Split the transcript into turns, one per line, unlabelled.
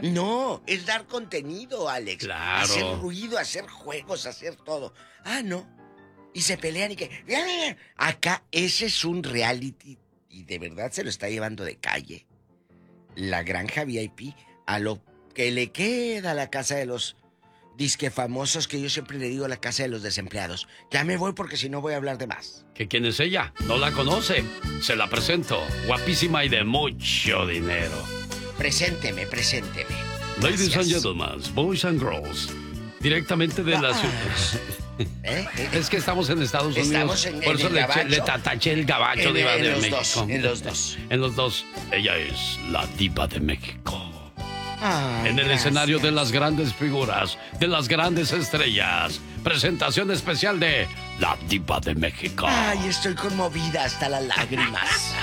No, es dar contenido, Alex.
Claro.
Hacer ruido, hacer juegos, hacer todo. Ah, no. Y se pelean y que... Acá ese es un reality y de verdad se lo está llevando de calle. La granja VIP a lo que le queda a la casa de los disque famosos, que yo siempre le digo la casa de los desempleados. Ya me voy porque si no voy a hablar de más.
¿Que quién es ella? ¿No la conoce? Se la presento. Guapísima y de mucho dinero.
Presénteme.
Ladies
Gracias.
and gentlemen, boys and girls. Directamente de la ciudad. Es que estamos en Estados Unidos.
Estamos en
por eso
el gabacho.
le taché el gabacho diva de
los
México.
dos, en los dos.
En los dos. Ella es la diva de México.
Ay,
En el
gracias.
escenario de las grandes figuras, de las grandes estrellas. Presentación especial de la diva de México.
Ay, estoy conmovida hasta las lágrimas.